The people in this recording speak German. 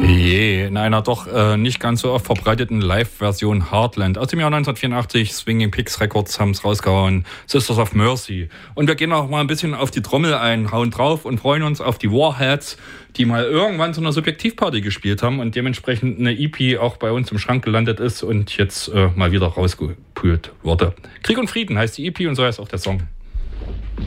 Je, in einer doch nicht ganz so oft verbreiteten Live-Version Heartland. Aus dem Jahr 1984, Swinging Pigs Records haben es rausgehauen, Sisters of Mercy. Und wir gehen auch mal ein bisschen auf die Trommel ein, hauen drauf und freuen uns auf die Warheads, die mal irgendwann zu einer Subjektivparty gespielt haben und dementsprechend eine EP auch bei uns im Schrank gelandet ist und jetzt mal wieder rausgepult wurde. Krieg und Frieden heißt die EP und so heißt auch der Song.